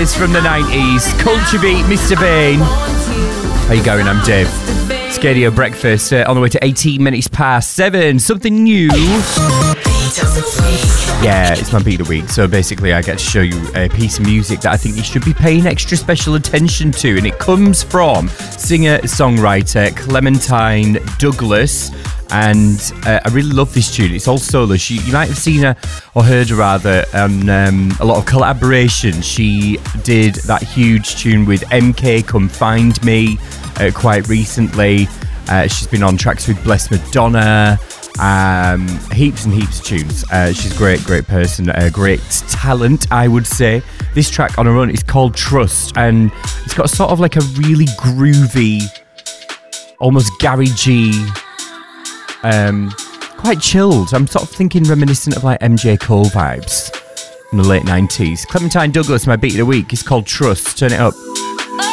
classics from the 90s. Culture Beat, Mr. Vane. How you going? I'm Dave. Scadio Breakfast on the way to 18 minutes past 7. Something new. Yeah, it's my beat of the week. So basically I get to show you a piece of music that I think you should be paying extra special attention to. And it comes from singer-songwriter Clementine Douglas. And I really love this tune. It's all solo. You might have seen her, or heard her rather, on a lot of collaboration. She did that huge tune with MK, Come Find Me, quite recently. She's been on tracks with Bless Madonna, heaps and heaps of tunes. She's a great person, a great talent, I would say. This track on her own is called Trust, and it's got sort of like a really groovy, almost garagey, quite chilled. I'm sort of thinking reminiscent of like MJ Cole vibes from the late 90s. Clementine Douglas, my beat of the week, is called Trust. Turn it up.